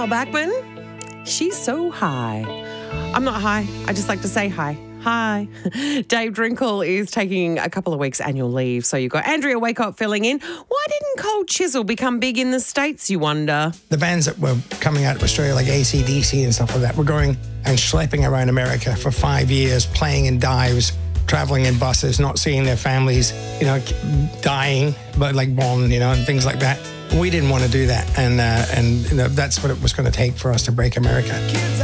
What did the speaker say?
Al Backman, she's so high. I'm not high. I just like to say hi. Hi. Dave Drinkle is taking a couple of weeks annual leave. So you've got Andrea Waycott filling in. Why didn't Cold Chisel become big in the States, you wonder? The bands that were coming out of Australia, like AC/DC and stuff like that, were going and schlepping around America for 5 years, playing in dives, traveling in buses, not seeing their families, dying, but like born, and things like that. We didn't want to do that. And that's what it was going to take for us to break America.